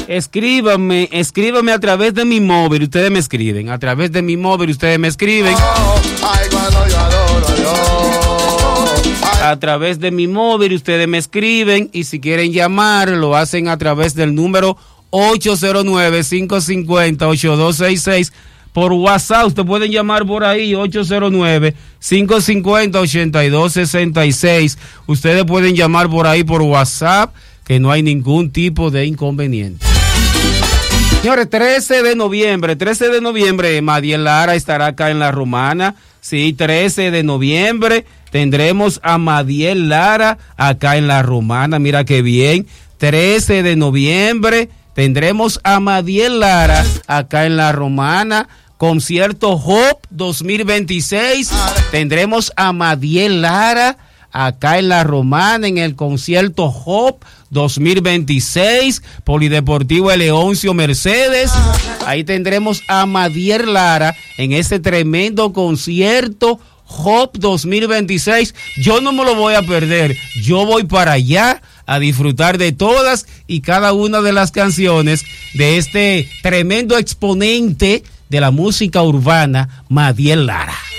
Escríbame a través de mi móvil, ustedes me escriben. A través de mi móvil, ustedes me escriben. A través de mi móvil, ustedes me escriben. Y si quieren llamar, lo hacen a través del número 809-550-8266. Por WhatsApp, ustedes pueden llamar por ahí, 809-550-8266. Ustedes pueden llamar por ahí por WhatsApp, que no hay ningún tipo de inconveniente. Señores, 13 de noviembre, Madiel Lara estará acá en La Romana. Sí, 13 de noviembre tendremos a Madiel Lara acá en La Romana. Mira qué bien. 13 de noviembre tendremos a Madiel Lara acá en La Romana. Concierto Hope 2026. Tendremos a Madiel Lara acá en La Romana en el concierto Hope 2026, Polideportivo Eleoncio Mercedes. Ahí tendremos a Madiel Lara en ese tremendo concierto Hope 2026. Yo no me lo voy a perder. Yo voy para allá a disfrutar de todas y cada una de las canciones de este tremendo exponente de la música urbana, Madiel Lara.